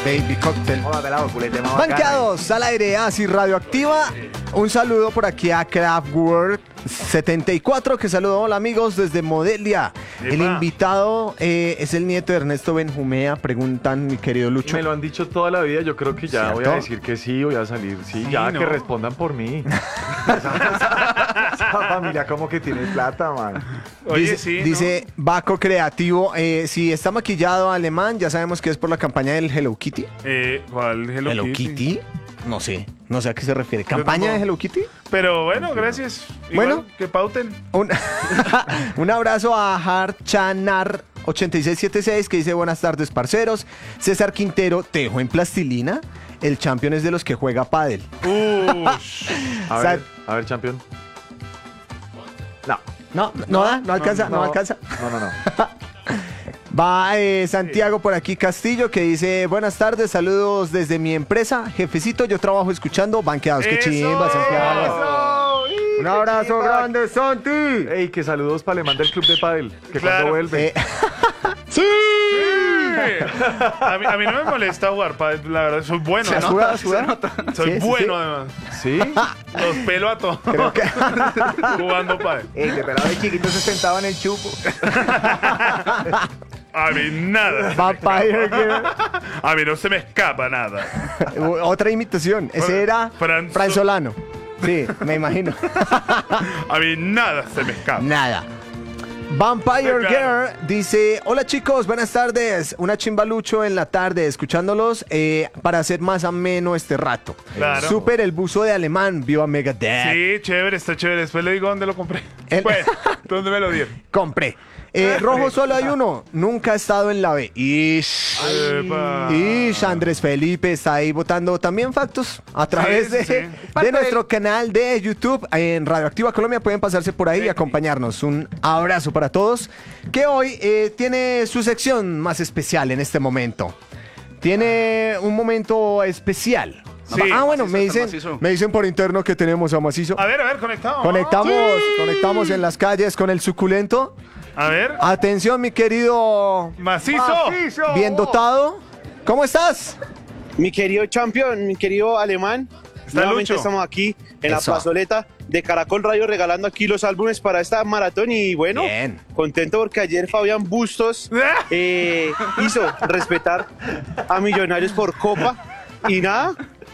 Baby Cocktail. Hola, pelado, culete más Banqueados al aire, así radioactiva. Un saludo por aquí a Craftwork 74 que saludó. Hola amigos desde Modelia. El invitado es el nieto de Ernesto Benjumea, preguntan mi querido Lucho. Me lo han dicho toda la vida, yo creo que ya ¿Cierto? voy a decir que sí, voy a salir, sí, ya no. que respondan por mí. Esa familia como que tiene plata, man. Oye, sí, ¿no? Dice Baco Creativo, si está maquillado alemán, ya sabemos que es por la campaña del Hello Kitty. ¿Cuál Hello Kitty? No sé a qué se refiere. ¿Campaña de Hello Kitty? Pero bueno, gracias. Bueno. Igual, que pauten. Un abrazo a Harchanar 8676 que dice buenas tardes parceros. César Quintero, te dejo en plastilina. El champion es de los que juega pádel. A ver, campeón. No alcanza. No. Va Santiago por aquí Castillo que dice buenas tardes, saludos desde mi empresa. Jefecito, yo trabajo escuchando Banqueados. ¡Qué chimba, Santiago! Un abrazo grande, Santi. Ey, que saludos para Alemán del Club de Padel, que Claro. cuando vuelve. ¡Sí! A mí no me molesta jugar, la verdad, soy bueno. ¿Has ¿no? jugado? Soy Sí, sí, bueno, sí. además. ¿Sí? Los pelo a todos. Creo que Jugando padre. De pelado de chiquito se sentaba en el chupo. A mí nada. Vampire Girl. A mí no se me escapa nada. Otra imitación. Ese era Fran Solano. Sí, me imagino. A mí nada se me escapa. Nada. Vampire Claro. Girl dice: hola chicos, buenas tardes. Una chimbalucho en la tarde, escuchándolos para hacer más ameno este rato. Claro. Super el buzo de alemán, viva Megadeth. Sí, chévere, está chévere. Después le digo dónde lo compré. El- Pues, ¿dónde me lo dieron? Compré. Rojo solo hay uno. Nunca ha estado en la B. Epa. Y Andrés Felipe está ahí votando también factos a través Sí, sí. de nuestro canal de YouTube en Radioactiva Colombia. Pueden pasarse por ahí y acompañarnos. Un abrazo para todos. Que hoy tiene su sección más especial en este momento. Tiene un momento especial. Sí. Bueno, Macizo, me dicen por interno que tenemos a Macizo. A ver, conectado. Conectamos en las calles con el suculento. A ver. Atención, mi querido Macizo. bien dotado. ¿Cómo estás? Mi querido champion, mi querido alemán. Está Nuevamente Lucho. estamos aquí en Eso. la plazoleta de Caracol Radio regalando aquí los álbumes para esta maratón y bueno, Bien. contento porque ayer Fabián Bustos hizo respetar a Millonarios por Copa y nada,